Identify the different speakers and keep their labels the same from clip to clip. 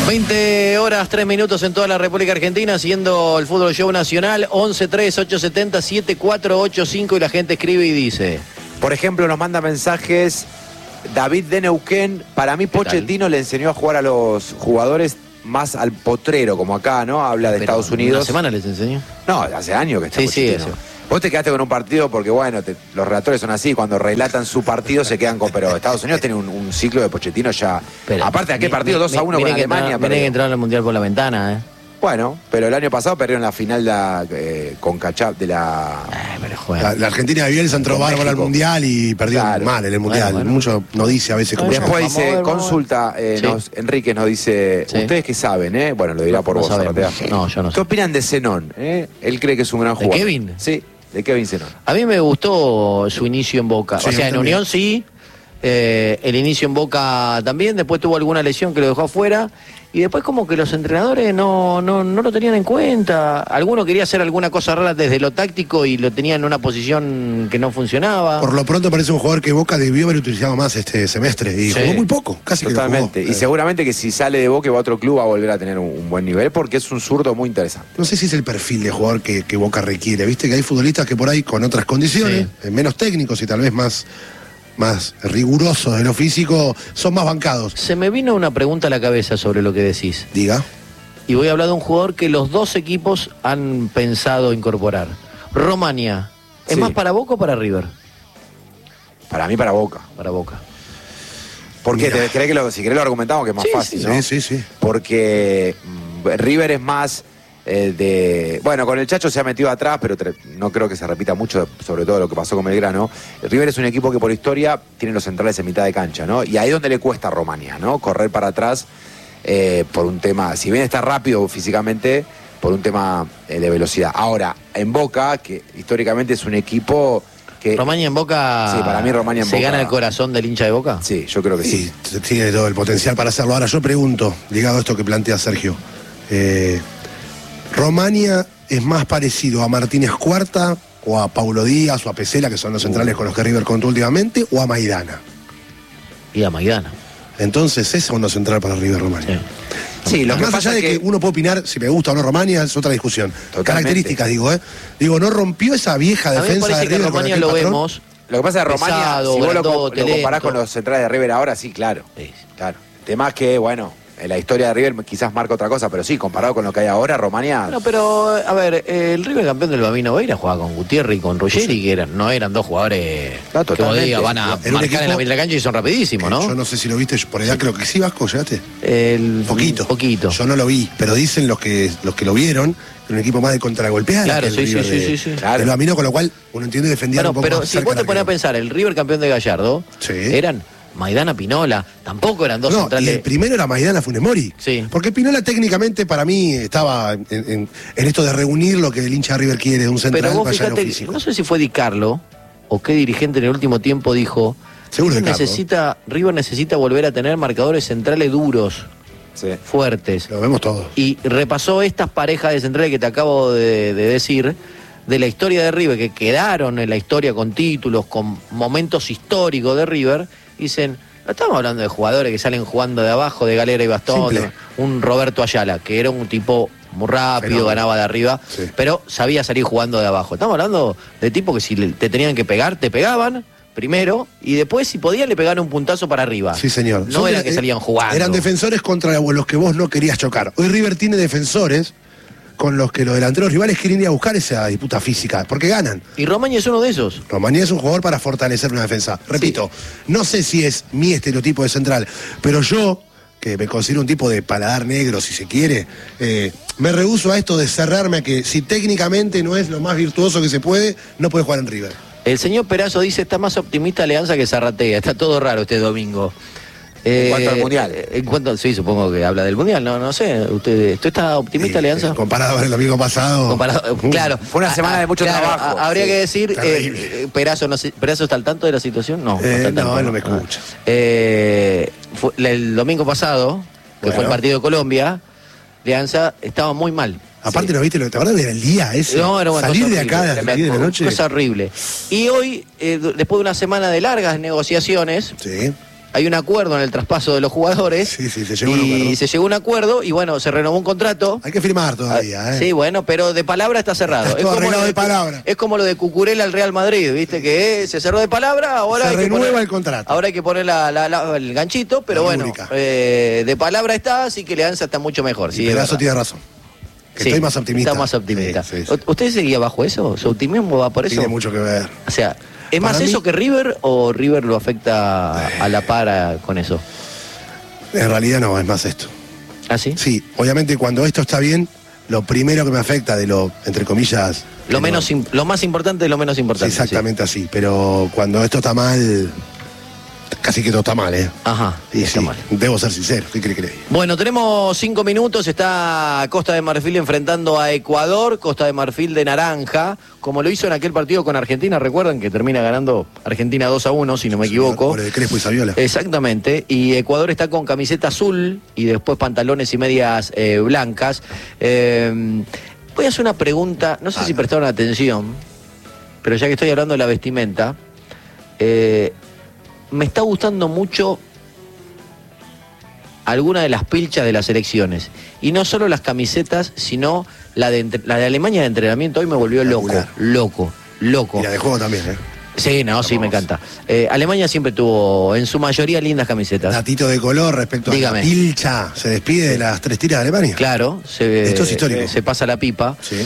Speaker 1: 20 horas 3 minutos en toda la República Argentina, siendo el Fútbol Show Nacional. 11-3-870-7485 y la gente escribe y dice.
Speaker 2: Por ejemplo, nos manda mensajes David de Neuquén. Para mí Pochettino le enseñó a jugar a los jugadores más al potrero, como acá, ¿no? Habla de Estados Unidos.
Speaker 1: ¿Una semana les enseñó?
Speaker 2: No, hace años que está Pochettino.
Speaker 1: Sí.
Speaker 2: Vos te quedaste con un partido porque, bueno, los relatores son así, cuando relatan su partido se quedan con... Pero Estados Unidos tiene un ciclo de Pochettino ya...
Speaker 1: Pero,
Speaker 2: aparte, ¿a qué partido? 2-1 con Alemania.
Speaker 1: Tienen que entrar al Mundial por la ventana, ¿eh?
Speaker 2: Bueno, pero el año pasado perdieron la final con Cachap de la...
Speaker 3: La Argentina de Bielsa entró bárbaro al Mundial y perdió mal en el Mundial. Bueno. Mucho no dice a veces cómo.
Speaker 2: Después dice, consulta, Enrique nos dice, ustedes que saben, bueno, lo dirá por vos.
Speaker 1: No, yo no sé.
Speaker 2: ¿Qué opinan de Zenón? Él cree que es un gran jugador.
Speaker 1: ¿De Kevin?
Speaker 2: Sí, de Kevin Zenón.
Speaker 1: A mí me gustó su inicio en Boca. Sí, o sea, en Unión sí, el inicio en Boca también, después tuvo alguna lesión que lo dejó afuera. Y después como que los entrenadores no lo tenían en cuenta. Alguno quería hacer alguna cosa rara desde lo táctico y lo tenía en una posición que no funcionaba.
Speaker 3: Por lo pronto parece un jugador que Boca debió haber utilizado más este semestre. Y jugó muy poco, casi.
Speaker 2: Totalmente.
Speaker 3: Que
Speaker 2: y seguramente que si sale de Boca y va a otro club va a volver a tener un buen nivel porque es un zurdo muy interesante.
Speaker 3: No sé si es el perfil de jugador que Boca requiere. Viste que hay futbolistas que por ahí con otras condiciones, menos técnicos y tal vez más rigurosos de lo físico, son más bancados.
Speaker 1: Se me vino una pregunta a la cabeza sobre lo que decís.
Speaker 3: Diga.
Speaker 1: Y voy a hablar de un jugador que los dos equipos han pensado incorporar. Romania, ¿es más para Boca o para River?
Speaker 2: Para mí para Boca.
Speaker 1: Para Boca.
Speaker 2: ¿Por qué? Si querés lo argumentamos que es más fácil, ¿no?
Speaker 3: Sí.
Speaker 2: Porque River es más... bueno, con el Chacho se ha metido atrás, pero no creo que se repita mucho, sobre todo lo que pasó con Belgrano. River es un equipo que por historia tiene los centrales en mitad de cancha, ¿no? Y ahí es donde le cuesta a Romania, ¿no? Correr para atrás por un tema, si bien está rápido físicamente, por un tema de velocidad. Ahora, en Boca, que históricamente es un equipo que...
Speaker 1: ¿Romania en Boca?
Speaker 2: Sí, para mí Romania en Boca...
Speaker 1: ¿Se gana el corazón del hincha de Boca?
Speaker 2: Sí, yo creo que sí.
Speaker 3: Tiene todo el potencial para hacerlo. Ahora yo pregunto, ligado a esto que plantea Sergio, ¿Romania es más parecido a Martínez Cuarta o a Paulo Díaz o a Pesela, que son los centrales con los que River contó últimamente, o a Maidana?
Speaker 1: Y a Maidana.
Speaker 3: Entonces ese es uno central para River Romania.
Speaker 2: Sí, lo que
Speaker 3: más
Speaker 2: pasa
Speaker 3: allá de que uno puede opinar si me gusta o no Romania, es otra discusión. Totalmente. Características, digo, no rompió esa vieja defensa de River.
Speaker 1: Que Romania lo vemos.
Speaker 2: Lo que pasa es que Romania,
Speaker 1: pesado,
Speaker 2: si vos
Speaker 1: grandote,
Speaker 2: lo comparás con los centrales de River ahora, sí, claro. Claro. El tema es que, bueno, en la historia de River quizás marca otra cosa, pero sí, comparado con lo que hay ahora, Romania...
Speaker 1: No, pero, a ver, el River campeón del Bambino Veira jugaba con Gutiérrez y con Ruggeri, que no eran dos jugadores que vos digas, van a marcar equipo, en la mitad de la cancha y son rapidísimos, ¿no?
Speaker 3: Yo no sé si lo viste, por edad creo que sí, Vasco, ¿llegaste?
Speaker 1: Poquito.
Speaker 3: Yo no lo vi, pero dicen los que lo vieron, que un equipo más de contragolpeada.
Speaker 1: Claro, sí.
Speaker 3: Claro. El Bambino, con lo cual uno entiende defender un poco
Speaker 1: pero
Speaker 3: más
Speaker 1: si vos te ponés a pensar, el River campeón de Gallardo, eran... Maidana, Pinola, tampoco eran dos centrales.
Speaker 3: Y el primero era Maidana, Funes Mori.
Speaker 1: Sí.
Speaker 3: Porque Pinola técnicamente para mí estaba en esto de reunir lo que el hincha de River quiere de un central.
Speaker 1: Pero vos fíjate, no sé si fue Di Carlo o qué dirigente en el último tiempo dijo, River necesita volver a tener marcadores centrales duros, fuertes.
Speaker 3: Lo vemos todos.
Speaker 1: Y repasó estas parejas de centrales que te acabo de decir, de la historia de River, que quedaron en la historia con títulos, con momentos históricos de River. Dicen, no estamos hablando de jugadores que salen jugando de abajo, de galera y bastón, un Roberto Ayala, que era un tipo muy rápido, ganaba de arriba, pero sabía salir jugando de abajo. Estamos hablando de tipos que si te tenían que pegar, te pegaban primero, y después si podían le pegaban un puntazo para arriba.
Speaker 3: Sí, señor.
Speaker 1: No era que salían jugando.
Speaker 3: Eran defensores contra los que vos no querías chocar. Hoy River tiene defensores con los que los delanteros rivales quieren ir a buscar esa disputa física, porque ganan.
Speaker 1: Y Romania es uno de esos.
Speaker 3: Romania es un jugador para fortalecer una defensa. Repito, no sé si es mi estereotipo de central, pero yo, que me considero un tipo de paladar negro, si se quiere, me rehúso a esto de cerrarme a que si técnicamente no es lo más virtuoso que se puede, no puede jugar en River.
Speaker 1: El señor Perazo dice, está más optimista Alianza que Zarratea. Está todo raro este domingo.
Speaker 2: En cuanto al Mundial.
Speaker 1: Sí, supongo que habla del Mundial, no sé. ¿Usted está optimista, Alianza?
Speaker 3: Comparado con el domingo pasado.
Speaker 1: Claro.
Speaker 2: Fue una semana de mucho trabajo.
Speaker 1: Habría que decir, Perazo está al tanto de la situación. No,
Speaker 3: él no me escucha.
Speaker 1: El domingo pasado, que fue el partido de Colombia, Alianza estaba muy mal.
Speaker 3: Aparte, ¿no viste lo que te acuerdas del día ese?
Speaker 1: No, era
Speaker 3: salir de acá a las 10 de la noche.
Speaker 1: Cosa horrible. Y hoy, después de una semana de largas negociaciones, hay un acuerdo en el traspaso de los jugadores.
Speaker 3: Sí, se llegó a un acuerdo.
Speaker 1: Y se llegó a un acuerdo y bueno, se renovó un contrato.
Speaker 3: Hay que firmar todavía, ¿eh?
Speaker 1: Sí, bueno, pero de palabra está cerrado.
Speaker 3: Está todo arreglado de palabra.
Speaker 1: Es como lo de Cucurella al Real Madrid, ¿viste? Que se cerró de palabra, ahora
Speaker 3: Se
Speaker 1: hay que
Speaker 3: renueva
Speaker 1: poner,
Speaker 3: el contrato.
Speaker 1: ahora hay que poner el ganchito, pero
Speaker 3: La
Speaker 1: bueno,
Speaker 3: rúbrica.
Speaker 1: de palabra está, así que Leanza está mucho mejor. Sí,
Speaker 3: Y
Speaker 1: es
Speaker 3: Pedazo
Speaker 1: verdad.
Speaker 3: tiene razón. Que
Speaker 1: Sí,
Speaker 3: estoy más optimista.
Speaker 1: Está más optimista.
Speaker 3: Sí, sí.
Speaker 1: ¿Usted seguía bajo eso? ¿Su optimismo va por eso?
Speaker 3: Tiene mucho que ver.
Speaker 1: O sea, ¿es
Speaker 3: Para
Speaker 1: más
Speaker 3: mí-
Speaker 1: eso que River o River lo afecta a la par con eso?
Speaker 3: En realidad no, es más esto.
Speaker 1: ¿Ah, sí?
Speaker 3: Sí, obviamente cuando esto está bien, lo primero que me afecta de lo, entre comillas...
Speaker 1: Lo más importante es lo menos
Speaker 3: Sí,
Speaker 1: importante.
Speaker 3: exactamente así. Pero cuando esto está mal, casi que todo está mal, ¿eh?
Speaker 1: Sí. Ajá,
Speaker 3: Y
Speaker 1: está
Speaker 3: sí,
Speaker 1: mal.
Speaker 3: debo ser sincero. ¿Qué cree que le diga?
Speaker 1: Bueno, tenemos 5 minutos, está Costa de Marfil enfrentando a Ecuador, Costa de Marfil de naranja, como lo hizo en aquel partido con Argentina, recuerdan que termina ganando Argentina 2-1, si no me equivoco.
Speaker 3: Por el Crespo y Saviola.
Speaker 1: Exactamente, y Ecuador está con camiseta azul y después pantalones y medias blancas. Voy a hacer una pregunta, no sé si prestaron atención, pero ya que estoy hablando de la vestimenta, me está gustando mucho alguna de las pilchas de las elecciones. Y no solo las camisetas, sino la de Alemania de entrenamiento. Hoy me volvió loco,
Speaker 3: Espectacular.
Speaker 1: loco.
Speaker 3: Y la de juego también, ¿eh?
Speaker 1: Sí, no, sí, me encanta. Alemania siempre tuvo, en su mayoría, lindas camisetas.
Speaker 3: Datito de color respecto
Speaker 1: Dígame.
Speaker 3: a la pilcha. Se despide de las 3 tiras de Alemania.
Speaker 1: Claro,
Speaker 3: Esto es histórico.
Speaker 1: se pasa la pipa.
Speaker 3: Sí.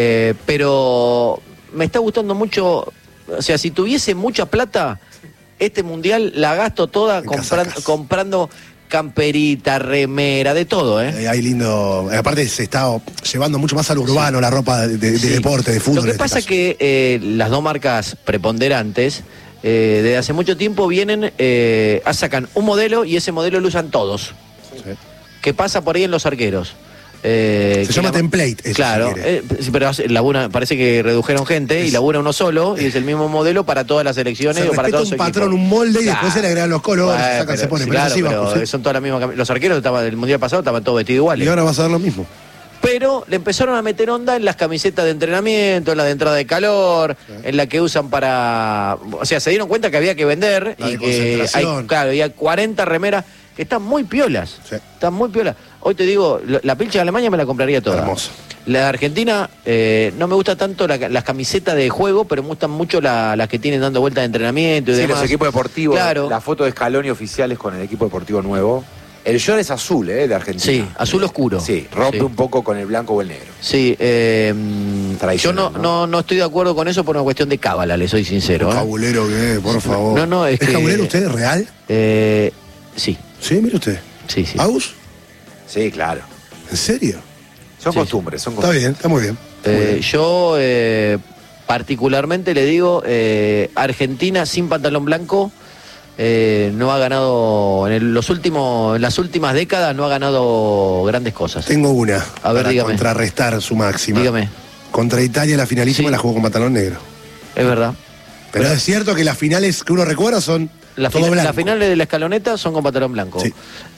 Speaker 1: Pero me está gustando mucho, o sea, si tuviese mucha plata, este mundial la gasto toda
Speaker 3: En
Speaker 1: comprando,
Speaker 3: casacas.
Speaker 1: comprando camperita, remera, de todo, ¿eh?
Speaker 3: Hay lindo. Aparte, se está llevando mucho más a lo urbano la ropa de
Speaker 1: Sí.
Speaker 3: deporte, de fútbol.
Speaker 1: Lo que
Speaker 3: en este
Speaker 1: pasa es
Speaker 3: caso.
Speaker 1: que las dos marcas preponderantes, desde hace mucho tiempo vienen, sacan un modelo y ese modelo lo usan todos.
Speaker 3: Sí.
Speaker 1: ¿Qué pasa por ahí en los arqueros?
Speaker 3: Se llama template, eso,
Speaker 1: Claro,
Speaker 3: si quiere.
Speaker 1: sí, pero parece que redujeron gente y labura uno solo y es el mismo modelo para todas las selecciones
Speaker 3: Se
Speaker 1: o para
Speaker 3: respeta
Speaker 1: todos
Speaker 3: un
Speaker 1: los
Speaker 3: patrón,
Speaker 1: equipos.
Speaker 3: un molde y
Speaker 1: Claro.
Speaker 3: después se le agregan los colores,
Speaker 1: Bueno,
Speaker 3: se sacan, se
Speaker 1: pero-
Speaker 3: ponen.
Speaker 1: sí,
Speaker 3: Pero
Speaker 1: claro,
Speaker 3: así
Speaker 1: pero
Speaker 3: vamos, ¿sí?
Speaker 1: son todas las mismas los arqueros del mundial pasado estaban todos vestidos iguales.
Speaker 3: Y ahora vas a ver lo mismo.
Speaker 1: Pero le empezaron a meter onda en las camisetas de entrenamiento, en la de entrada de calor, en la que usan para... O sea, se dieron cuenta que había que vender
Speaker 3: La
Speaker 1: y
Speaker 3: de
Speaker 1: que hay,
Speaker 3: concentración.
Speaker 1: claro, había 40 remeras que están muy piolas.
Speaker 3: Sí.
Speaker 1: Están muy piolas. Hoy te digo, la pilcha de Alemania me la compraría toda.
Speaker 3: Hermoso.
Speaker 1: La de Argentina, no me gusta tanto las camisetas de juego, pero me gustan mucho las que tienen dando vueltas de entrenamiento y
Speaker 2: Sí,
Speaker 1: demás.
Speaker 2: los equipos deportivos,
Speaker 1: Claro.
Speaker 2: la foto de Scaloni oficiales con el equipo deportivo nuevo. El short es azul, de Argentina.
Speaker 1: Sí, azul oscuro.
Speaker 2: Sí, rompe
Speaker 1: Sí.
Speaker 2: un poco con el blanco o el negro.
Speaker 1: Sí, yo
Speaker 2: Tradicional,
Speaker 1: no estoy de acuerdo con eso por una cuestión de cábala, le soy sincero. ¿eh?
Speaker 3: Cabulero que es, por favor.
Speaker 1: No, es que-
Speaker 3: cabulero usted, real?
Speaker 1: Sí,
Speaker 3: Sí, mire usted.
Speaker 1: sí, sí.
Speaker 3: ¿Aus?
Speaker 2: Sí, claro.
Speaker 3: ¿En serio?
Speaker 2: Son
Speaker 1: Sí,
Speaker 2: costumbres, son
Speaker 3: Está
Speaker 2: costumbres.
Speaker 3: bien, está muy bien.
Speaker 1: Yo particularmente le digo, Argentina sin pantalón blanco no ha ganado, en las últimas décadas no ha ganado grandes cosas.
Speaker 3: Tengo una
Speaker 1: A ver,
Speaker 3: para
Speaker 1: dígame.
Speaker 3: contrarrestar su máxima.
Speaker 1: Dígame,
Speaker 3: Contra Italia la finalísima
Speaker 1: Sí.
Speaker 3: la jugó con pantalón negro.
Speaker 1: es verdad.
Speaker 3: Pero es cierto que las finales que uno recuerda son todo blanco.
Speaker 1: Las finales de la escaloneta son con pantalón blanco.
Speaker 3: Sí.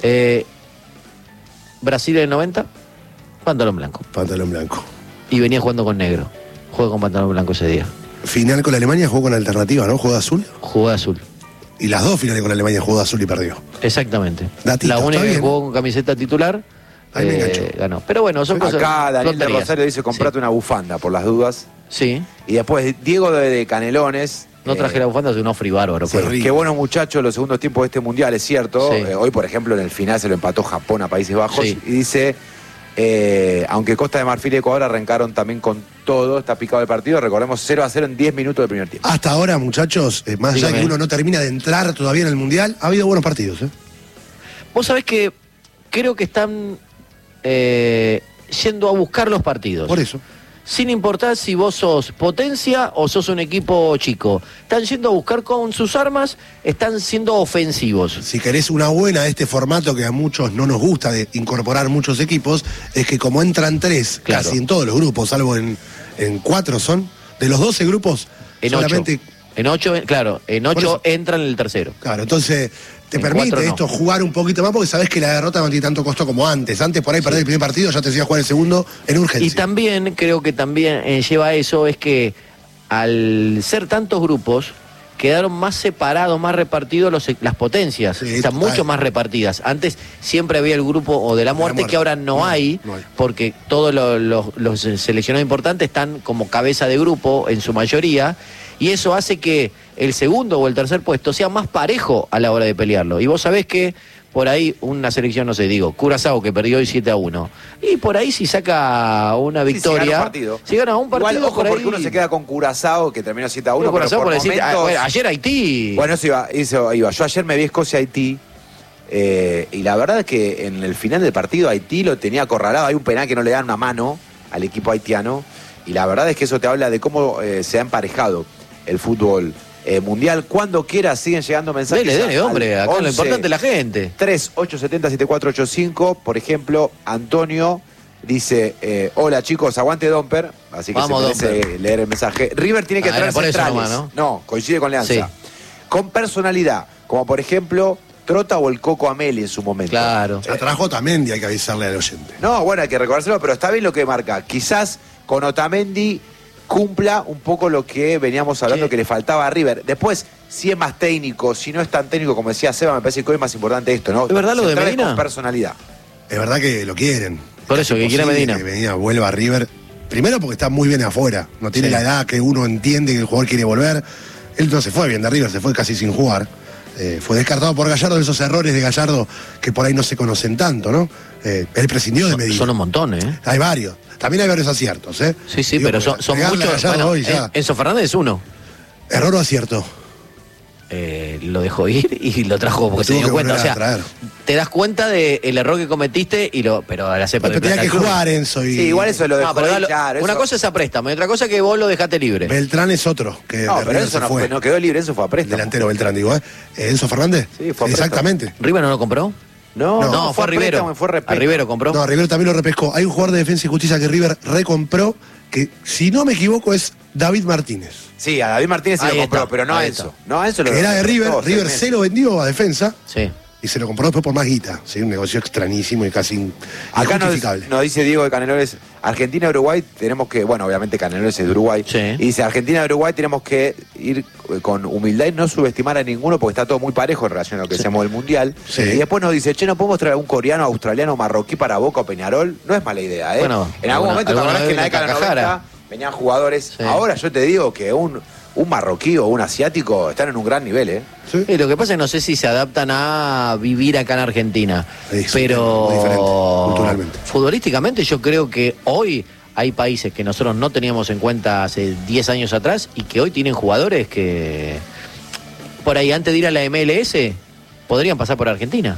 Speaker 1: Brasil en el 90, pantalón blanco.
Speaker 3: Pantalón blanco.
Speaker 1: Y venía jugando con negro. Juega con pantalón blanco ese día.
Speaker 3: Final con la Alemania jugó con alternativa, ¿no? Jugó de azul.
Speaker 1: Jugó de azul.
Speaker 3: Y las dos finales con la Alemania jugó de azul y perdió.
Speaker 1: Exactamente.
Speaker 3: Datito,
Speaker 1: La única
Speaker 3: está
Speaker 1: que
Speaker 3: bien.
Speaker 1: jugó con camiseta titular
Speaker 3: Ahí me enganchó.
Speaker 1: ganó. Pero bueno, son cosas.
Speaker 2: Acá Daniel de
Speaker 1: tonterías.
Speaker 2: Rosario dice, comprate una bufanda por las dudas.
Speaker 1: Sí.
Speaker 2: Y después Diego de Canelones.
Speaker 1: No traje la bufanda, es un ofri bárbaro.
Speaker 3: Sí,
Speaker 1: pero-
Speaker 3: rico.
Speaker 2: Qué buenos muchachos los segundos tiempos de este mundial, es cierto.
Speaker 1: Sí.
Speaker 2: Hoy, por ejemplo, en el final se lo empató Japón a Países Bajos.
Speaker 1: Sí.
Speaker 2: Y dice, aunque Costa de Marfil y Ecuador arrancaron también con todo, está picado el partido, recordemos 0-0 en 10 minutos del primer tiempo.
Speaker 3: Hasta ahora, muchachos, más allá de
Speaker 1: Dígame.
Speaker 3: que uno no termina de entrar todavía en el Mundial, ha habido buenos partidos, ¿eh?
Speaker 1: Vos sabés que creo que están yendo a buscar los partidos.
Speaker 3: Por eso.
Speaker 1: Sin importar si vos sos potencia o sos un equipo chico. Están yendo a buscar con sus armas, están siendo ofensivos.
Speaker 3: Si querés una buena de este formato que a muchos no nos gusta de incorporar muchos equipos, es que como entran 3,
Speaker 1: Claro.
Speaker 3: casi en todos los grupos, salvo en 4 son, de los 12 grupos,
Speaker 1: En
Speaker 3: solamente...
Speaker 1: 8. En 8, claro, en
Speaker 3: Por
Speaker 1: 8
Speaker 3: eso.
Speaker 1: entran en el tercero.
Speaker 3: Claro, entonces te
Speaker 1: En
Speaker 3: permite
Speaker 1: 4 no.
Speaker 3: esto jugar un poquito más porque sabés que la derrota no tiene tanto costo como antes. Antes por ahí perder el primer partido ya te decía jugar el segundo en urgencia.
Speaker 1: Y también, creo que también lleva a eso, es que al ser tantos grupos, quedaron más separados, más repartidos las potencias,
Speaker 3: Sí,
Speaker 1: están
Speaker 3: total.
Speaker 1: mucho más repartidas. Antes siempre había el grupo o de la muerte, que ahora no hay, porque todos los seleccionados importantes están como cabeza de grupo en su mayoría, y eso hace que el segundo o el tercer puesto sea más parejo a la hora de pelearlo. Y vos sabés que por ahí una selección, no sé, Curazao, que perdió hoy 7-1, y por ahí si saca una victoria, si gana un partido,
Speaker 2: igual, ojo,
Speaker 1: por ahí,
Speaker 2: porque uno se queda con Curazao, que terminó 7-1, pero
Speaker 1: Curazao por decir,
Speaker 2: momentos...
Speaker 1: bueno, ayer Haití.
Speaker 2: Bueno, eso iba. Yo ayer me vi Escocia-Haití, y la verdad es que en el final del partido Haití lo tenía acorralado. Hay un penal que no le dan una mano al equipo haitiano, y la verdad es que eso te habla de cómo se ha emparejado el fútbol mundial. Cuando quiera siguen llegando mensajes.
Speaker 1: Dele, hombre, acá lo importante es la gente.
Speaker 2: 3-870-7485, por ejemplo, Antonio dice, hola chicos, aguante Domper, así que
Speaker 1: vamos,
Speaker 2: se merece leer el mensaje. River tiene que traer centrales.
Speaker 1: Nomás,
Speaker 2: ¿no? Coincide con Leanza.
Speaker 1: Sí.
Speaker 2: Con personalidad, como por ejemplo Trota o el Coco Ameli en su momento.
Speaker 1: Claro.
Speaker 3: Ya trajo Otamendi, hay que avisarle al oyente.
Speaker 2: No, bueno, hay que recordárselo, pero está bien lo que marca. Quizás con Otamendi cumpla un poco lo que veníamos hablando, que le faltaba a River. Después, si es más técnico, si no es tan técnico como decía Seba, me parece que hoy es más importante esto, ¿no?
Speaker 1: ¿Es verdad lo de Medina?
Speaker 2: Con personalidad.
Speaker 3: Es verdad que lo quieren.
Speaker 1: Por eso, que quiere Medina.
Speaker 3: Que Medina vuelva a River. Primero porque está muy bien afuera. No tiene la edad que uno entiende que el jugador quiere volver. Él no se fue bien de River, se fue casi sin jugar. Fue descartado por Gallardo, de esos errores de Gallardo que por ahí no se conocen tanto, ¿no? Él prescindió de Medina.
Speaker 1: Son un montón, ¿eh?
Speaker 3: Hay varios. También hay varios aciertos, ¿eh?
Speaker 1: Sí, sí, pero son muchos. Bueno,
Speaker 3: hoy ya.
Speaker 1: Enzo Fernández es uno.
Speaker 3: ¿Error o acierto?
Speaker 1: Lo dejó ir y lo trajo porque se dio cuenta. O sea, te das cuenta del error que cometiste, pero a la cepa
Speaker 3: pero tenía que jugar Enzo y...
Speaker 2: Sí, igual eso lo dejó ir,
Speaker 1: claro. Una cosa es a préstamo y otra cosa es que vos lo dejaste libre.
Speaker 3: Beltrán es otro. Que
Speaker 2: no, pero Enzo no quedó libre, Enzo fue a préstamo.
Speaker 3: Delantero Beltrán, digo, ¿eh? ¿Enzo Fernández?
Speaker 2: Sí, fue a
Speaker 3: exactamente.
Speaker 1: ¿River no lo compró?
Speaker 2: No,
Speaker 1: fue a Rivero. A Rivero compró.
Speaker 3: No, Rivero también lo repescó. Hay un jugador de Defensa y Justicia que River recompró, que si no me equivoco es David Martínez.
Speaker 2: Sí, a David Martínez sí lo compró, pero no a Enzo. No a Enzo lo
Speaker 3: que era de River, River se lo vendió a Defensa.
Speaker 1: Sí.
Speaker 3: Y se lo compró después por más guita. ¿Sí? Un negocio extrañísimo y casi
Speaker 2: acá
Speaker 3: injustificable.
Speaker 2: nos dice Diego de Canelones, Argentina-Uruguay tenemos que, bueno, obviamente Canelones es de Uruguay,
Speaker 1: sí.
Speaker 2: Y dice Argentina-Uruguay tenemos que ir con humildad y no subestimar a ninguno porque está todo muy parejo en relación a lo que decíamos del Mundial.
Speaker 3: Sí.
Speaker 2: Y después nos dice, che, ¿no podemos traer a un coreano, australiano, marroquí para Boca o Peñarol? No es mala idea, ¿eh?
Speaker 1: Bueno,
Speaker 2: en algún momento, la verdad es que en la década de
Speaker 1: Cajara
Speaker 2: 90 venían jugadores.
Speaker 1: Sí.
Speaker 2: Ahora yo te digo que un marroquí o un asiático están en un gran nivel, ¿eh?
Speaker 3: ¿Sí?
Speaker 1: Lo que pasa es que no sé si se adaptan a vivir acá en Argentina,
Speaker 3: Sí,
Speaker 1: pero
Speaker 3: muy diferente, culturalmente.
Speaker 1: Futbolísticamente yo creo que hoy hay países que nosotros no teníamos en cuenta hace 10 años atrás y que hoy tienen jugadores que por ahí antes de ir a la MLS podrían pasar por Argentina.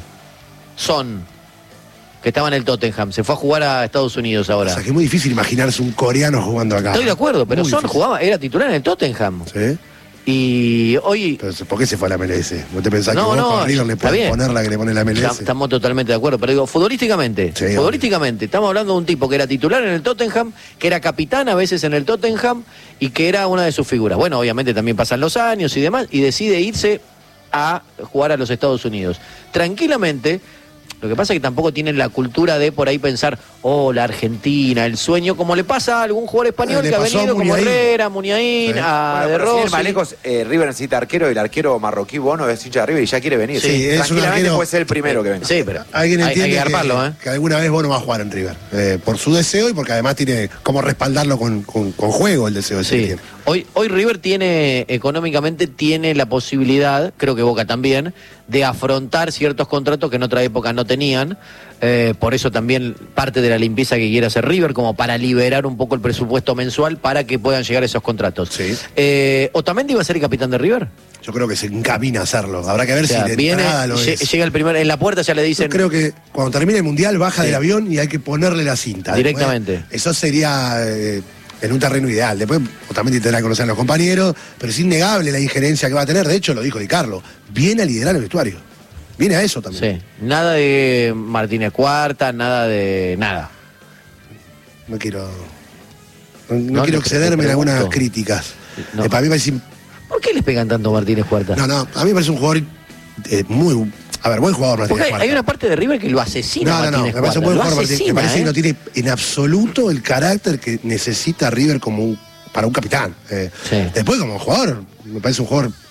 Speaker 1: Que estaba en el Tottenham, se fue a jugar a Estados Unidos ahora.
Speaker 3: O sea, que es muy difícil imaginarse un coreano jugando acá.
Speaker 1: Estoy de acuerdo, pero
Speaker 3: Muy difícil.
Speaker 1: era titular en el Tottenham.
Speaker 3: ¿Sí?
Speaker 1: Y hoy...
Speaker 3: Pero, ¿por qué se fue a la MLS? ¿No te pensás
Speaker 1: No,
Speaker 3: que vos con River le
Speaker 1: está
Speaker 3: podés
Speaker 1: bien.
Speaker 3: poner la que le pone la MLS?
Speaker 1: Estamos totalmente de acuerdo, pero digo, futbolísticamente,
Speaker 3: Sí,
Speaker 1: estamos hablando de un tipo que era titular en el Tottenham, que era capitán a veces en el Tottenham y que era una de sus figuras. Bueno, obviamente también pasan los años y demás, y decide irse a jugar a los Estados Unidos. Tranquilamente, lo que pasa es que tampoco tienen la cultura de por ahí pensar, la Argentina, el sueño, como le pasa a algún jugador español
Speaker 3: Le
Speaker 1: que ha
Speaker 3: pasó a
Speaker 1: venido como
Speaker 3: Muniain.
Speaker 1: Herrera, Muniain,
Speaker 3: Sí.
Speaker 1: a De
Speaker 2: pero sin ir
Speaker 1: Rossi.
Speaker 2: más lejos, River necesita arquero y el arquero marroquí Bono es hincha de River y ya quiere venir.
Speaker 3: Sí, es un
Speaker 2: tranquilamente
Speaker 3: arquero-
Speaker 2: puede ser el primero que venga.
Speaker 1: Sí, pero
Speaker 3: Alguien
Speaker 1: hay
Speaker 3: entiende
Speaker 1: que armarlo,
Speaker 3: que alguna vez Bono va a jugar en River. Por su deseo y porque además tiene como respaldarlo con juego el deseo ese que
Speaker 1: Sí.
Speaker 3: tiene.
Speaker 1: Hoy River económicamente tiene la posibilidad, creo que Boca también, de afrontar ciertos contratos que en otra época no tenían. Por eso también parte de la limpieza que quiere hacer River, como para liberar un poco el presupuesto mensual para que puedan llegar esos contratos.
Speaker 3: Sí.
Speaker 1: ¿Otamendi va a ser el capitán de River?
Speaker 3: Yo creo que se encamina a hacerlo. Habrá que ver
Speaker 1: O sea,
Speaker 3: si de
Speaker 1: viene,
Speaker 3: entrada lo es.
Speaker 1: llega el primer, en la puerta ya le dicen...
Speaker 3: Yo creo que cuando termine el Mundial baja
Speaker 1: Sí.
Speaker 3: del avión y hay que ponerle la cinta.
Speaker 1: Directamente.
Speaker 3: Después, eso sería en un terreno ideal. Después también tendrá que conocer a los compañeros, pero es innegable la injerencia que va a tener. De hecho, lo dijo Di Carlo. Viene a liderar el vestuario. Viene a eso también.
Speaker 1: Sí, nada de Martínez Cuarta, nada de... nada.
Speaker 3: No quiero...
Speaker 1: No,
Speaker 3: No quiero
Speaker 1: te
Speaker 3: excederme en algunas
Speaker 1: pregunto.
Speaker 3: críticas.
Speaker 1: No.
Speaker 3: Para mí me parece...
Speaker 1: ¿Por qué les pegan tanto a Martínez Cuarta?
Speaker 3: No, a mí me parece un jugador muy... A ver, buen jugador Martínez
Speaker 1: Porque
Speaker 3: Cuarta.
Speaker 1: hay una parte de River que lo asesina.
Speaker 3: No, me parece un buen jugador Martínez. Me parece que no tiene en absoluto el carácter que necesita River como para un capitán.
Speaker 1: Sí.
Speaker 3: Después como jugador, me parece un jugador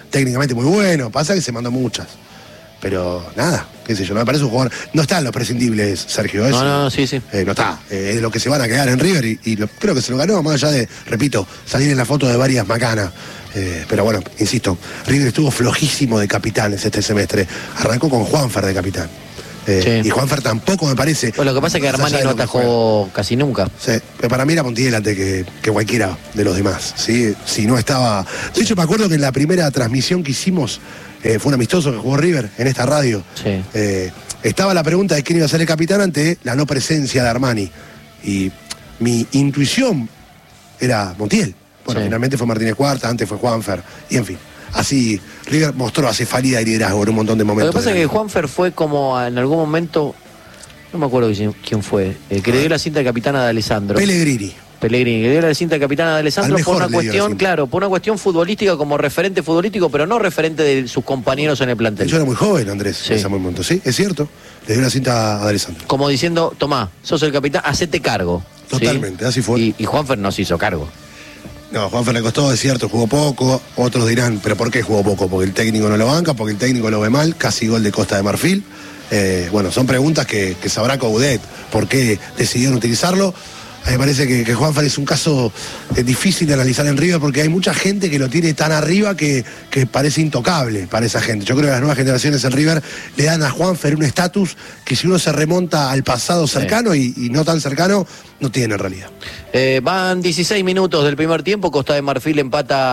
Speaker 3: técnicamente muy bueno, pasa que se mandó muchas. Pero nada, qué sé yo, no me parece un jugador. No está en los prescindibles, Sergio. Eso,
Speaker 1: No, sí.
Speaker 3: no está. Es de lo que se van a quedar en River creo que se lo ganó, más allá de, repito, salir en la foto de varias macanas. Pero bueno, insisto, River estuvo flojísimo de capitanes este semestre. Arrancó con Juanfer de capitán.
Speaker 1: Sí.
Speaker 3: Y Juanfer tampoco me parece.
Speaker 1: Bueno, lo que pasa es que
Speaker 3: más allá
Speaker 1: Armani
Speaker 3: de
Speaker 1: no
Speaker 3: lo que
Speaker 1: atajó casi nunca.
Speaker 3: Sí, pero para mí era Montiel antes que cualquiera de los demás. ¿Sí? Si no estaba. De hecho, me acuerdo que en la primera transmisión que hicimos, fue un amistoso que jugó River en esta radio.
Speaker 1: Sí.
Speaker 3: Estaba la pregunta de quién iba a ser el capitán ante la no presencia de Armani. Y mi intuición era Montiel. Bueno,
Speaker 1: Sí.
Speaker 3: finalmente fue Martínez Cuarta, antes fue Juanfer. Y en fin, así River mostró acefalía y liderazgo en un montón de
Speaker 1: Lo
Speaker 3: momentos.
Speaker 1: que pasa es que Juanfer fue como en algún momento, no me acuerdo quién fue, que le dio la cinta de capitana de Alessandro.
Speaker 3: Pellegrini.
Speaker 1: Pellegrini, que le dio la cinta de capitana de Alessandro
Speaker 3: Al
Speaker 1: por
Speaker 3: mejor
Speaker 1: una
Speaker 3: le dio la
Speaker 1: cuestión,
Speaker 3: cinta.
Speaker 1: claro, por una cuestión futbolística como referente futbolístico, pero no referente de sus compañeros en el plantel.
Speaker 3: Yo era muy joven, Andrés,
Speaker 1: Sí.
Speaker 3: en ese momento. Sí, es cierto. Le dio la cinta a Alessandro.
Speaker 1: Como diciendo, tomá, sos el capitán, hacete cargo. ¿sí?
Speaker 3: Totalmente, así fue.
Speaker 1: Y Juanfer no se hizo cargo.
Speaker 3: No, Juanfer le costó, es cierto, jugó poco. Otros dirán, ¿pero por qué jugó poco? Porque el técnico no lo banca, porque el técnico lo ve mal, casi gol de Costa de Marfil. Bueno, son preguntas que sabrá Coudet, por qué decidieron utilizarlo. A mí me parece que Juanfer es un caso difícil de analizar en River porque hay mucha gente que lo tiene tan arriba que parece intocable para esa gente. Yo creo que las nuevas generaciones en River le dan a Juanfer un estatus que si uno se remonta al pasado cercano y no tan cercano, no tiene en realidad.
Speaker 1: Van 16 minutos del primer tiempo, Costa de Marfil empata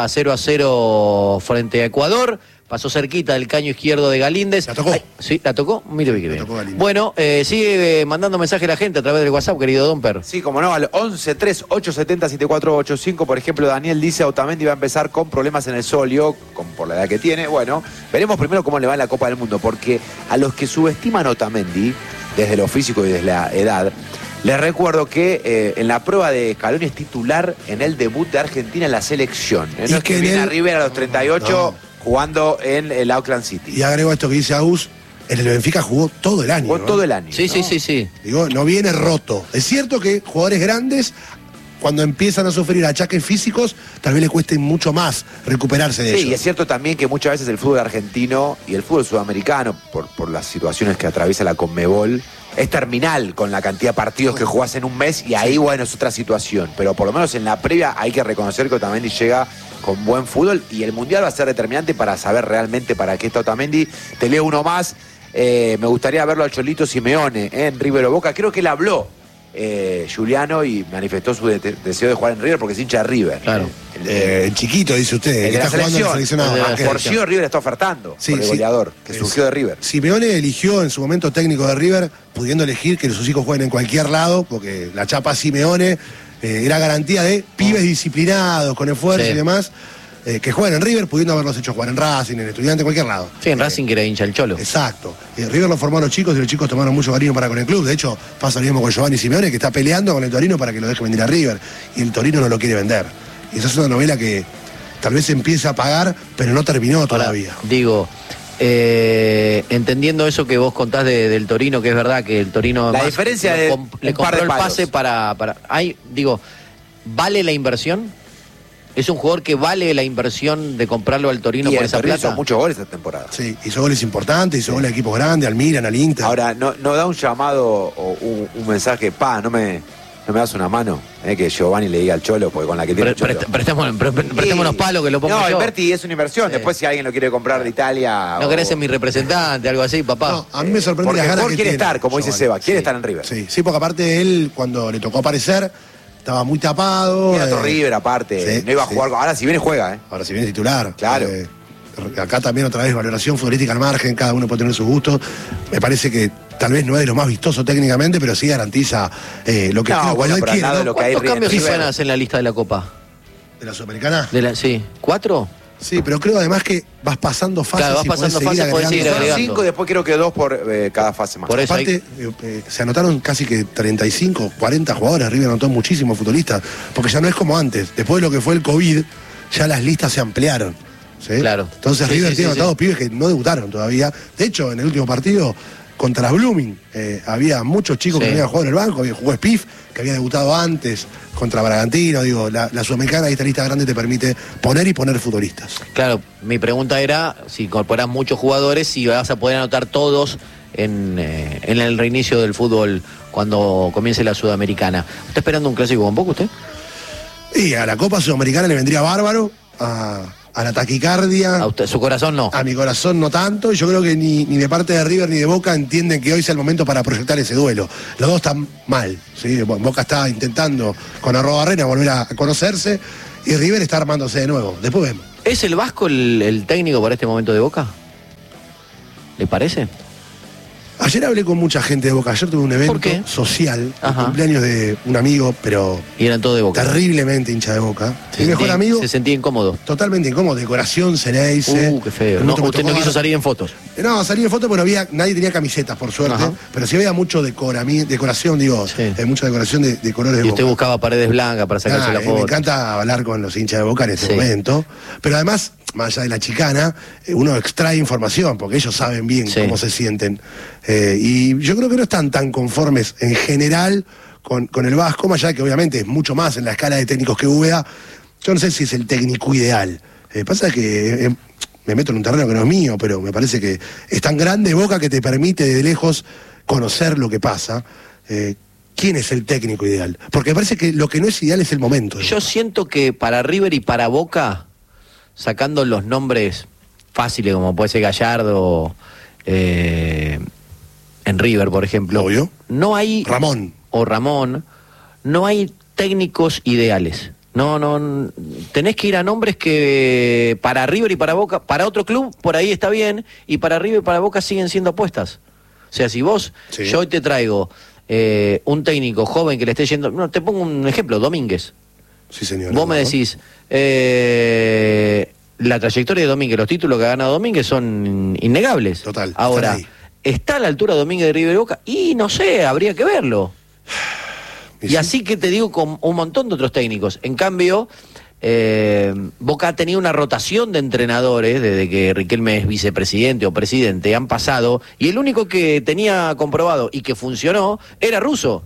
Speaker 1: 0-0 frente a Ecuador. Pasó cerquita del caño izquierdo de Galíndez.
Speaker 3: ¿La tocó?
Speaker 1: Ay, sí, ¿la tocó? Mire qué bien.
Speaker 3: tocó Galíndez.
Speaker 1: Bueno, sigue mandando mensaje la gente a través del WhatsApp, querido Domper.
Speaker 2: Sí, como no, al 11-3-870-7485, por ejemplo, Daniel dice Otamendi va a empezar con problemas en el solio, por la edad que tiene. Bueno, veremos primero cómo le va en la Copa del Mundo, porque a los que subestiman a Otamendi, desde lo físico y desde la edad, les recuerdo que en la prueba de Scaloni es titular en el debut de Argentina en la selección.
Speaker 3: Y
Speaker 2: No es que
Speaker 3: que en
Speaker 2: viene a
Speaker 3: él-
Speaker 2: River a los 38
Speaker 3: No.
Speaker 2: jugando en el Auckland City.
Speaker 3: Y agrego esto que dice Agus, en el Benfica jugó todo el año.
Speaker 2: Jugó
Speaker 3: ¿no?
Speaker 2: todo el año.
Speaker 1: Sí.
Speaker 3: Digo, no viene roto. Es cierto que jugadores grandes, cuando empiezan a sufrir achaques físicos, tal vez le cueste mucho más recuperarse de
Speaker 2: Sí,
Speaker 3: ellos.
Speaker 2: y es cierto también que muchas veces el fútbol argentino y el fútbol sudamericano, por las situaciones que atraviesa la Conmebol, es terminal con la cantidad de partidos que jugás en un mes y ahí, bueno, es otra situación. Pero por lo menos en la previa hay que reconocer que Otamendi llega con buen fútbol y el Mundial va a ser determinante para saber realmente para qué está Otamendi. Te leo uno más. Me gustaría verlo al Cholito Simeone en River o Boca. Creo que él habló, Juliano, y manifestó su deseo de jugar en River porque es hincha de River.
Speaker 1: Claro.
Speaker 3: El chiquito, dice usted,
Speaker 2: El
Speaker 3: que
Speaker 2: de la
Speaker 3: está jugando en la
Speaker 2: selección.
Speaker 3: seleccionada.
Speaker 1: El de la
Speaker 3: Ah,
Speaker 1: selección.
Speaker 2: Por sí River está ofertando
Speaker 3: Sí,
Speaker 2: por el
Speaker 3: sí.
Speaker 2: goleador que surgió de River.
Speaker 3: Simeone eligió en su momento técnico de River, pudiendo elegir que sus hijos jueguen en cualquier lado, porque la chapa Simeone era garantía de pibes disciplinados, con esfuerzo
Speaker 1: Sí.
Speaker 3: y demás, que jueguen en River, pudiendo haberlos hecho jugar en Racing, en Estudiante, en cualquier lado.
Speaker 1: Sí, en Racing que era hincha el Cholo.
Speaker 3: Exacto. River lo formó a los chicos y los chicos tomaron mucho cariño para con el club. De hecho, pasa lo mismo con Giovanni Simeone, que está peleando con el Torino para que lo deje venir a River. Y el Torino no lo quiere vender. Y esa es una novela que tal vez empieza a pagar, pero no terminó
Speaker 1: Ahora,
Speaker 3: todavía.
Speaker 1: digo, entendiendo eso que vos contás del Torino, que es verdad que el Torino
Speaker 2: La
Speaker 1: además
Speaker 2: diferencia
Speaker 1: le
Speaker 2: de
Speaker 1: le
Speaker 2: un par
Speaker 1: compró
Speaker 2: de
Speaker 1: el
Speaker 2: palos.
Speaker 1: pase para digo, ¿vale la inversión? ¿Es un jugador que vale la inversión de comprarlo al Torino
Speaker 2: Y
Speaker 1: por
Speaker 2: el
Speaker 1: esa
Speaker 2: Torino
Speaker 1: plata?
Speaker 2: hizo muchos goles esta temporada.
Speaker 3: Sí, hizo goles importantes, hizo goles a equipos grandes, al Milan, al Inter.
Speaker 2: Ahora, no da un llamado o un mensaje, no me das una mano, que Giovanni le diga al Cholo, porque con la que tiene el Cholo.
Speaker 1: Prestémonos palos que lo pongo
Speaker 2: No,
Speaker 1: yo.
Speaker 2: invertí, es una inversión.
Speaker 1: Sí.
Speaker 2: Después si alguien lo quiere comprar de Italia.
Speaker 1: No querés ser mi representante, algo así, papá.
Speaker 3: No, a mí me sorprende
Speaker 2: Porque
Speaker 3: las
Speaker 2: el
Speaker 3: ganas
Speaker 2: jugador
Speaker 3: que
Speaker 2: quiere
Speaker 3: tiene
Speaker 2: estar, como dice
Speaker 3: Giovanni.
Speaker 2: Seba, quiere
Speaker 1: Sí.
Speaker 2: estar en River.
Speaker 3: Sí, porque aparte él, cuando le tocó aparecer, estaba muy tapado.
Speaker 2: Tiene otro River aparte,
Speaker 3: sí,
Speaker 2: no iba a
Speaker 3: sí.
Speaker 2: jugar. Ahora si viene juega,
Speaker 3: Ahora si viene titular.
Speaker 2: Claro.
Speaker 3: Acá también otra vez valoración futbolística al margen, cada uno puede tener sus gustos. Me parece que tal vez no es de lo más vistoso técnicamente, pero sí garantiza lo que
Speaker 2: No,
Speaker 3: creo
Speaker 2: bueno,
Speaker 3: cuando él
Speaker 2: pero al
Speaker 3: quiere,
Speaker 2: lado
Speaker 3: ¿no?
Speaker 2: de lo que hay
Speaker 1: ¿Cuántos cambios
Speaker 2: en River.
Speaker 1: suenas en la lista de la Copa?
Speaker 3: De la Sudamericana.
Speaker 1: Sí, ¿4?
Speaker 3: Sí, pero creo además que vas pasando fases.
Speaker 1: Claro, vas
Speaker 3: y podés
Speaker 1: pasando
Speaker 3: seguir
Speaker 1: fases, podés seguir
Speaker 3: agregando
Speaker 2: Son
Speaker 1: agregando.
Speaker 2: 5, después creo que 2 por cada fase más.
Speaker 1: Por eso
Speaker 3: Aparte, se anotaron casi que 35, 40 jugadores. River anotó muchísimos futbolistas, porque ya no es como antes. Después de lo que fue el COVID, ya las listas se ampliaron. ¿sí?
Speaker 1: Claro.
Speaker 3: Entonces
Speaker 1: Sí,
Speaker 3: River
Speaker 1: sí,
Speaker 3: tiene
Speaker 1: sí,
Speaker 3: anotados pibes que no debutaron todavía. De hecho, en el último partido, contra Blooming. Había muchos chicos que habían jugado en el banco, jugó Spiff, que había debutado antes contra Bragantino. Digo, la Sudamericana, esta lista grande te permite poner futbolistas.
Speaker 1: Claro, mi pregunta era si incorporás muchos jugadores, si vas a poder anotar todos en el reinicio del fútbol cuando comience la Sudamericana. ¿Está esperando un clásico con Boca usted?
Speaker 3: Y a la Copa Sudamericana le vendría bárbaro, a la taquicardia.
Speaker 1: ¿A usted, su corazón no?
Speaker 3: A mi corazón no tanto, y yo creo que ni de parte de River ni de Boca entienden que hoy sea el momento para proyectar ese duelo. Los dos están mal, ¿sí? Boca está intentando con Arrobarrena volver a conocerse, y River está armándose de nuevo. Después vemos.
Speaker 1: ¿Es el Vasco el técnico para este momento de Boca? ¿Le parece?
Speaker 3: Ayer hablé con mucha gente de Boca. Ayer tuve un evento social, el cumpleaños de un amigo, pero
Speaker 1: y eran todos de Boca,
Speaker 3: terriblemente hincha de Boca. Mi mejor amigo
Speaker 1: se sentía incómodo.
Speaker 3: Totalmente incómodo. Decoración Ceneice.
Speaker 1: Qué feo. No, usted no quiso salir en fotos.
Speaker 3: No, salí en fotos, pero nadie tenía camisetas, por suerte. Pero sí había mucho decoración, digo, mucha decoración de colores de Boca.
Speaker 1: Y usted buscaba paredes blancas para sacarse la foto.
Speaker 3: Me encanta hablar con los hinchas de Boca en este momento. Pero además, más allá de la chicana, uno extrae información, porque ellos saben bien cómo se sienten. Y yo creo que no están tan conformes en general con el Vasco, más allá de que obviamente es mucho más en la escala de técnicos que Úbeda. Yo no sé si es el técnico ideal. Pasa que me meto en un terreno que no es mío, pero me parece que es tan grande Boca que te permite de lejos conocer lo que pasa. ¿Quién es el técnico ideal? Porque me parece que lo que no es ideal es el momento.
Speaker 1: Yo siento que para River y para Boca, sacando los nombres fáciles como puede ser Gallardo, en River, por ejemplo,
Speaker 3: obvio,
Speaker 1: no hay
Speaker 3: Ramón,
Speaker 1: no hay técnicos ideales. No, tenés que ir a nombres que para River y para Boca, para otro club por ahí está bien, y para River y para Boca siguen siendo apuestas. O sea, si vos, yo hoy te traigo un técnico joven que le esté yendo, no, te pongo un ejemplo, Domínguez.
Speaker 3: Sí, señor.
Speaker 1: Vos me decís, la trayectoria de Domínguez, los títulos que ha ganado Domínguez son innegables.
Speaker 3: Total.
Speaker 1: Ahora, ¿está a la altura Domínguez de River y Boca? Y no sé, habría que verlo. Y así que te digo con un montón de otros técnicos. En cambio, Boca ha tenido una rotación de entrenadores desde que Riquelme es vicepresidente o presidente, han pasado, y el único que tenía comprobado y que funcionó era Russo.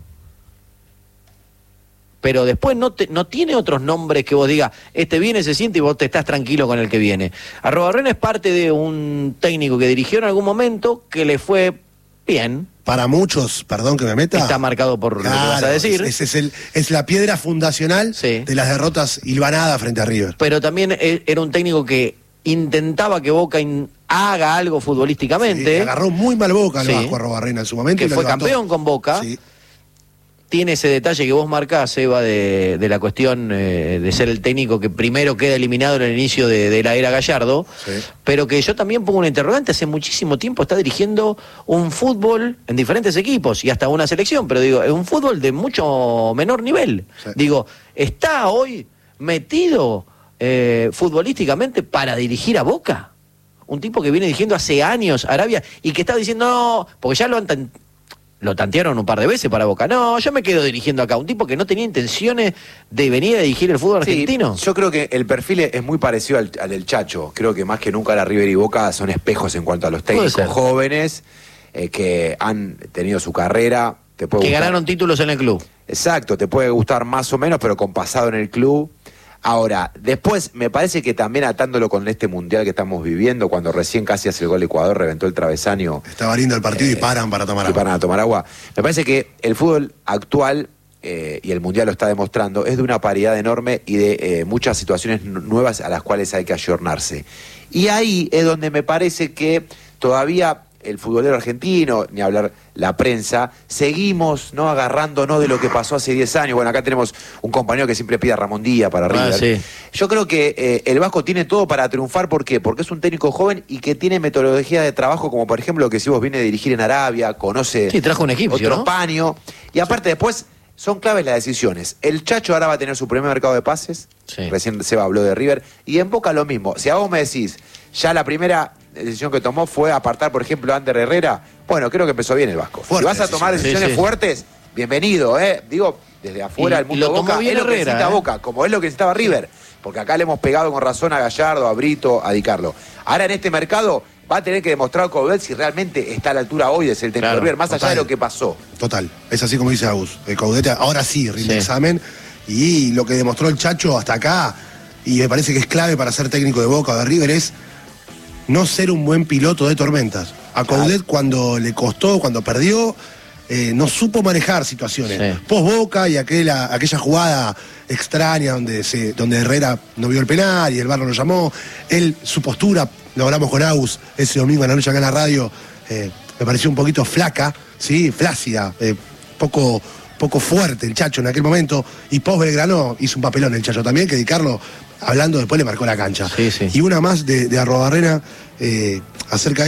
Speaker 1: Pero después no tiene otros nombres que vos digas, este viene, se siente y vos te estás tranquilo con el que viene. Arrobarrena es parte de un técnico que dirigió en algún momento que le fue bien.
Speaker 3: Para muchos, perdón que me meta,
Speaker 1: está marcado por lo que vas a decir.
Speaker 3: Es la piedra fundacional de las derrotas hilvanadas frente a River.
Speaker 1: Pero también era un técnico que intentaba que Boca haga algo futbolísticamente.
Speaker 3: Sí, agarró muy mal Boca al Vasco Arrobarrena en su momento.
Speaker 1: Que fue campeón con Boca. Sí. Tiene ese detalle que vos marcás, Eva, de la cuestión de ser el técnico que primero queda eliminado en el inicio de la era Gallardo, pero que yo también pongo un interrogante. Hace muchísimo tiempo está dirigiendo un fútbol en diferentes equipos y hasta una selección, pero digo, es un fútbol de mucho menor nivel. Digo, ¿está hoy metido futbolísticamente para dirigir a Boca? Un tipo que viene dirigiendo hace años Arabia y que está diciendo, no, porque ya lo tantearon un par de veces para Boca. No, yo me quedo dirigiendo acá. Un tipo que no tenía intenciones de venir a dirigir el fútbol argentino.
Speaker 2: Yo creo que el perfil es muy parecido al del Chacho. Creo que más que nunca la River y Boca son espejos en cuanto a los técnicos jóvenes que han tenido su carrera.
Speaker 1: Que ganaron títulos en el club.
Speaker 2: Exacto, te puede gustar más o menos, pero con pasado en el club. Ahora, después me parece que también atándolo con este mundial que estamos viviendo, cuando recién casi hace el gol de Ecuador, reventó el travesaño.
Speaker 3: Estaba lindo el partido y paran para tomar agua.
Speaker 2: Paran a tomar agua. Me parece que el fútbol actual, y el mundial lo está demostrando, es de una paridad enorme y de muchas situaciones nuevas a las cuales hay que ayornarse. Y ahí es donde me parece que todavía el futbolero argentino, ni hablar la prensa, seguimos no agarrándonos de lo que pasó hace 10 años. Bueno, acá tenemos un compañero que siempre pide a Ramón Díaz para River. Yo creo que el Vasco tiene todo para triunfar. ¿Por qué? Porque es un técnico joven y que tiene metodología de trabajo, como por ejemplo que si vos viene a dirigir en Arabia, conoce
Speaker 1: trajo un egipcio,
Speaker 2: otro paño. Y aparte después son claves las decisiones. El Chacho ahora va a tener su primer mercado de pases. Recién Seba habló de River. Y en Boca lo mismo. Si a vos me decís, ya la primera decisión que tomó fue apartar, por ejemplo, a Ander Herrera, bueno, creo que empezó bien el Vasco. Si vas a tomar decisiones fuertes, bienvenido, Digo, desde afuera del mundo Boca, es lo que necesita Boca, como es lo que necesitaba River. Porque acá le hemos pegado con razón a Gallardo, a Brito, a Di Carlo. Ahora en este mercado va a tener que demostrar Coudet si realmente está a la altura hoy de ser el técnico de River, más allá de lo que pasó.
Speaker 3: Total, es así como dice Agus. Coudet ahora sí rinde examen, y lo que demostró el Chacho hasta acá, y me parece que es clave para ser técnico de Boca o de River, es no ser un buen piloto de tormentas. A Coudet cuando le costó, cuando perdió, no supo manejar situaciones. Post Boca y aquella jugada extraña donde Herrera no vio el penal y el VAR no lo llamó. Su postura, lo hablamos con Agus ese domingo en la noche acá en la radio, me pareció un poquito flaca, ¿sí? Flácida, poco fuerte el Chacho en aquel momento. Y post Belgrano hizo un papelón el Chacho también, que Di Carlo, hablando después, le marcó la cancha. Y una más de Arrobarrena acerca de